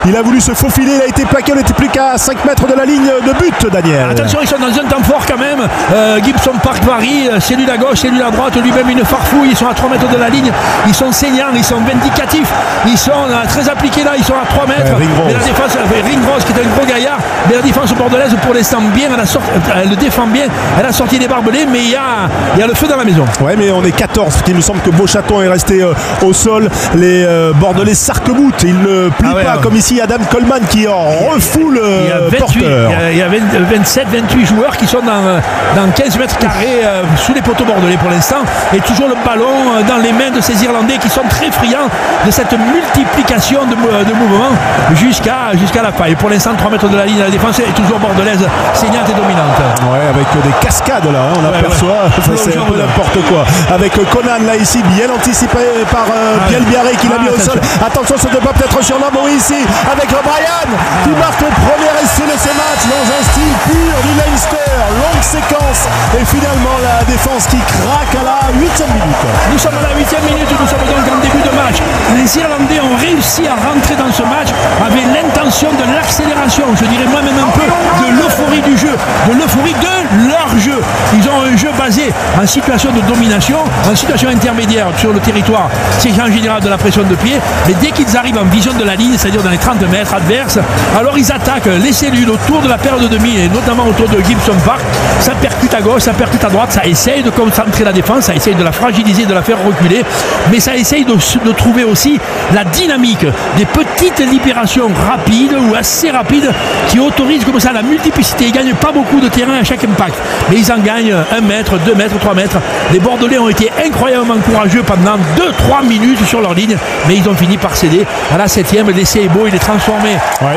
Il a voulu se faufiler, il a été plaqué, on n'était plus qu'à 5 mètres de la ligne de but, Daniel. Attention, ils sont dans un temps fort quand même. Gibson Park varie, cellule à gauche, cellule à droite, lui-même une farfouille, ils sont à 3 mètres de la ligne, ils sont saignants, ils sont vindicatifs, ils sont très appliqués là, ils sont à 3 mètres. Mais la défense, Ringross qui est un gros gaillard, mais la défense bordelaise pour l'instant bien, elle le défend bien, elle a sorti des barbelés, mais il y a le feu dans la maison. Ouais, mais on est 14, il me semble que Beauchaton est resté au sol, les Bordelais s'arc-boutent, ils ne plient pas comme ici Adam Coleman qui en refoule porteur. Il y a 27-28 joueurs qui sont dans 15 mètres carrés sous les poteaux bordelais pour l'instant, et toujours le ballon dans les mains de ces Irlandais qui sont très friands de cette multiplication de mouvements jusqu'à la faille. Pour l'instant, 3 mètres de la ligne, la défense est toujours bordelaise, saignante et dominante. Ouais, avec des cascades là, on aperçoit, c'est un peu n'importe quoi. Avec Conan là ici, bien anticipé par Biel Biarré qui l'a mis au sol. Attention, ce débat peut-être sur Namouri ici, avec Brian qui marque le premier essai de ce match dans un style pur du Leinster. Longue séquence et finalement la défense qui craque à la 8e minute. Nous sommes à la 8e minute, nous sommes donc en début de match. Les Irlandais ont réussi à rentrer dans ce match avec l'intention de l'accélération, je dirais moi-même un peu de l'euphorie du jeu, de l'euphorie de leur jeu. Ils ont un jeu basé en situation de domination, en situation intermédiaire sur le territoire, c'est en général de la pression de pied, mais dès qu'ils arrivent en vision de la ligne, c'est-à-dire dans les 30 mètres adverses, alors ils attaquent les cellules autour de la paire de demi et notamment autour de Gibson Park. Ça percute à gauche, ça percute à droite, ça essaye de concentrer la défense, ça essaye de la fragiliser, de la faire reculer, mais ça essaye de trouver aussi la dynamique des petites libérations rapides ou assez rapides qui autorisent comme ça la multiplicité. Ils ne gagnent pas beaucoup de terrain à chaque impact, mais ils en gagnent 1 mètre, 2 mètres, 3 mètres. Les Bordelais ont été incroyablement courageux pendant 2-3 minutes sur leur ligne, mais ils ont fini par céder à la 7e. L'essai est beau, il est transformé par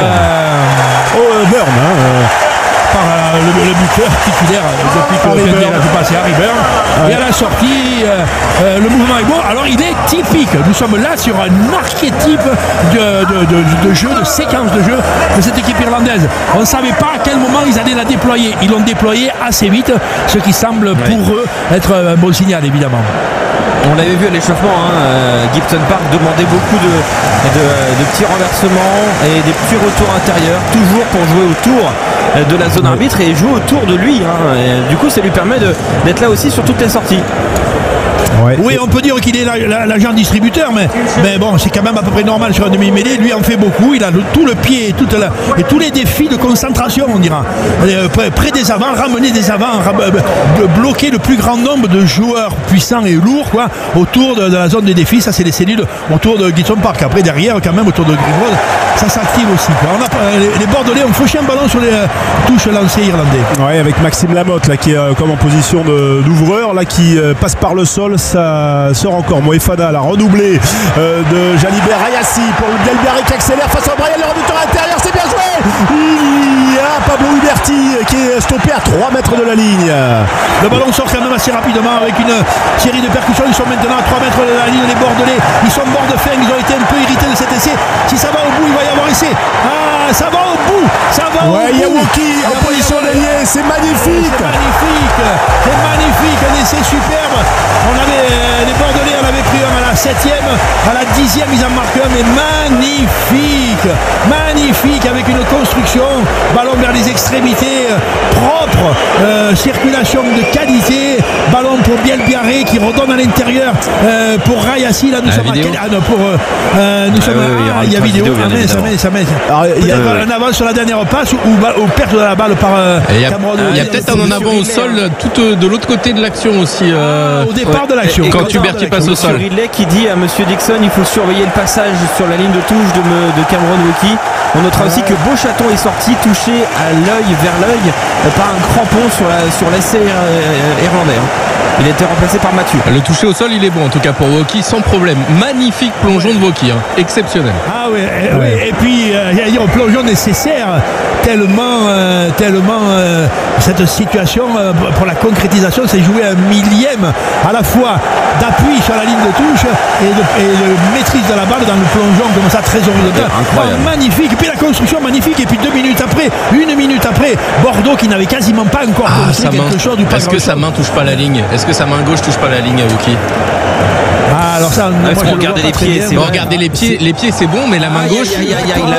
Burn, par le buteur titulaire depuis que Fender a passé Harry Burn. Et à la sortie, le mouvement est beau. Alors il est typique. Nous sommes là sur un archétype de jeu, de séquence de jeu de cette équipe irlandaise. On ne savait pas à quel moment ils allaient la déployer. Ils l'ont déployé assez vite, ce qui semble pour eux être un bon signal évidemment. On l'avait vu à l'échauffement, Gibson Park demandait beaucoup de petits renversements et des petits retours intérieurs, toujours pour jouer autour de la zone arbitre et jouer autour de lui. Et du coup, ça lui permet d'être là aussi sur toutes les sorties. Ouais. Oui, on peut dire qu'il est l'agent distributeur, mais bon, c'est quand même à peu près normal sur un demi-mêlée. Lui en fait beaucoup, il a tout le pied et tous les défis de concentration, on dira. Près des avants, ramener des avants, bloquer le plus grand nombre de joueurs puissants et lourds autour de la zone des défis. Ça, c'est les cellules autour de Gibson Park. Après, derrière, quand même, autour de Greenwood, ça s'active aussi. Les Bordelais ont fauché un ballon sur les touches lancées irlandais. Ouais, avec Maxime Lamotte là, qui est comme en position d'ouvreur, là, qui passe par le sol. Ça sort encore. Moefana, la redoublée de Jalibert Ayassi pour le Galbiaré qui accélère face à Brian, le rebuteur intérieur, c'est bien joué. Il y a Pablo Huberti qui est stoppé à 3 mètres de la ligne. Le ballon sort quand même assez rapidement avec une série de percussions. Ils sont maintenant à 3 mètres de la ligne, les Bordelais. Ils sont morts de faim, ils ont été un peu irrités de cet essai. Si ça va au bout, il va y avoir essai. Ça va au bout. Ça va au bout. Yaouki en position d'ailier, c'est magnifique. C'est magnifique, un essai superbe. Les Bordelais en avaient pris un à la 7e, à la 10e ils en marquent un, mais magnifique avec une construction, ballon vers les extrémités, propre, circulation de qualité, ballon pour Biel Biarré qui redonne à l'intérieur pour Rayassi. Là nous sommes il y a vidéo. Il y a un avance sur la dernière passe ou perte de la balle par Cameron. Il y a peut-être un en avant au sol tout de l'autre côté de l'action aussi. Au départ de l'action. Quand Huberti passe au sol. Ridley qui dit à monsieur Dixon il faut surveiller le passage sur la ligne de touche de Cameron Wauquiez. On notera aussi que Beauchaton est sorti touché à l'œil, vers l'œil par un crampon sur l'essai irlandais. Il a été remplacé par Mathieu. Le toucher au sol il est bon en tout cas pour Wauquiez sans problème. Magnifique plongeon de Wauquiez, exceptionnel. Ah oui, et puis j'allais dire plongeon nécessaire tellement cette situation pour la concrétisation c'est jouer un millième à la fois d'appui sur la ligne de touche et de maîtrise de la balle dans le plongeon comme ça très horizontal. Magnifique, et puis la construction magnifique, et puis 1 minute après Bordeaux qui n'avait quasiment pas encore quelque chose. Est-ce que sa main touche pas la ligne? Est-ce que sa main gauche touche pas la ligne à Wauquiez? Alors ça, faut regarder les pieds. Regardez les pieds c'est bon, mais la main gauche.